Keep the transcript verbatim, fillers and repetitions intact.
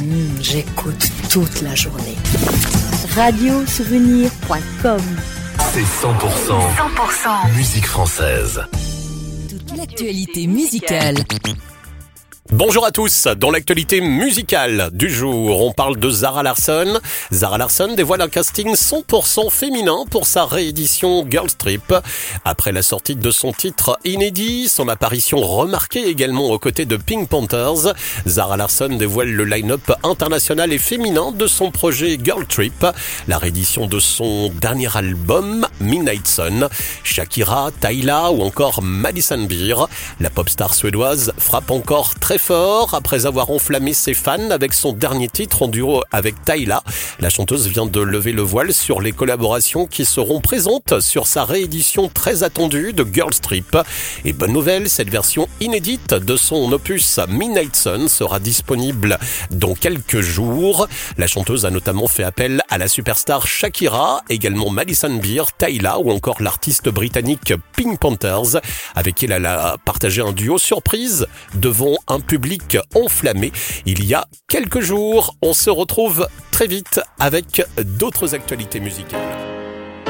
Mmh, j'écoute toute la journée. radio souvenir point com. C'est cent pour cent, cent pour cent musique française. Toute l'actualité musicale. Bonjour à tous, dans l'actualité musicale du jour, on parle de Zara Larsson. Zara Larsson dévoile un casting cent pour cent féminin pour sa réédition Girls Trip. Après la sortie de son titre inédit, son apparition remarquée également aux côtés de Pink Panthers, Zara Larsson dévoile le line-up international et féminin de son projet Girl Trip, la réédition de son dernier album Midnight Sun. Shakira, Tyla ou encore Madison Beer. La pop star suédoise frappe encore très fort après avoir enflammé ses fans avec son dernier titre en duo avec Tyla. La chanteuse vient de lever le voile sur les collaborations qui seront présentes sur sa réédition très attendue de Girls Trip. Et bonne nouvelle, cette version inédite de son opus Midnight Sun sera disponible dans quelques jours. La chanteuse a notamment fait appel à la superstar Shakira, également Madison Beer, Tyla ou encore l'artiste britannique Pink Panthers, avec qui elle a partagé un duo surprise devant un public enflammé il y a quelques jours. On se retrouve très vite avec d'autres actualités musicales.